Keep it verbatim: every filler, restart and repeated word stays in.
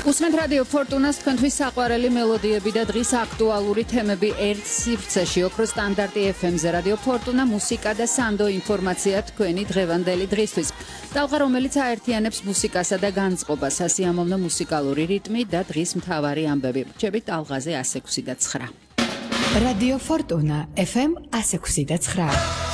უსმენთ რადიო ფორტუნას, თქვენთვის საყვარელი მელოდიები და დღის აქტუალური თემები ერთ სივრცეში. ოქროს სტანდარტი ეფ ემ-ზე რადიო ფორტუნა, მუსიკა და სანდო ინფორმაცია თქვენი დღევანდელი დღისთვის. ტალღა, რომელიც აერთიანებს მუსიკასა და განწყობას, სასიამოვნო მუსიკალური რიტმი და დღის მთავარი ამბები. რჩებით ტალღაზე ათს ექვსი და ცხრა. რადიო ფორტუნა ეფ ემ ათს ექვსი და ცხრა.